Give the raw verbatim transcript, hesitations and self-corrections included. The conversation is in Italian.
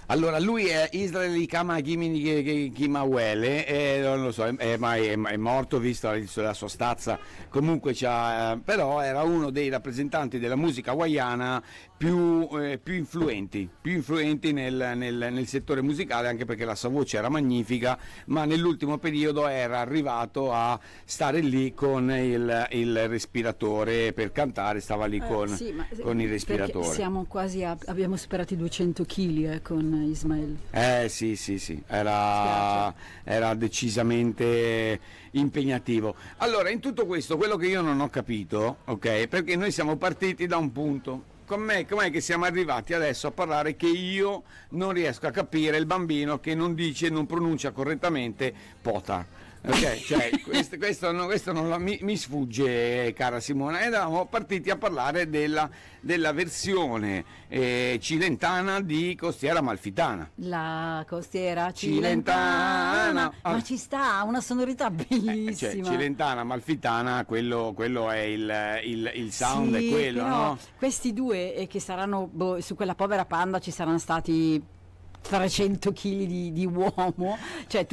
Allora, lui è Israeli Kama Kimi- Kimawele, e non lo so, è, è, ma è, è morto visto la, la sua stazza, comunque c'ha, eh, però era uno dei rappresentanti della musica hawaiana più, eh, più influenti, più influenti nel, nel, nel settore musicale, anche perché la sua voce era magnifica, ma nell'ultimo periodo era arrivato a stare lì con il, il respiratore per cantare, stava lì Eh, con, sì, ma con il perché respiratore. siamo quasi a, abbiamo superato i duecento chili eh, con Ismael. Eh sì, sì, sì, era, era decisamente impegnativo. Allora, in tutto questo, quello che io non ho capito, ok, perché noi siamo partiti da un punto. Com'è, com'è che siamo arrivati adesso a parlare che io non riesco a capire il bambino che non dice, non pronuncia correttamente pota? Ok, cioè questo, questo, no, questo non lo, mi, mi sfugge, cara Simona. Ed eravamo partiti a parlare della, della versione eh, cilentana di Costiera Amalfitana. La costiera Cilentana. cilentana, Ah. ma ci sta, ha una sonorità Eh, bellissima. cioè, Cilentana, Amalfitana, quello, quello è il, il, il sound, Sì, è quello, però no? questi due eh, che saranno, boh, su quella povera panda ci saranno stati trecento chili di, di uomo, cioè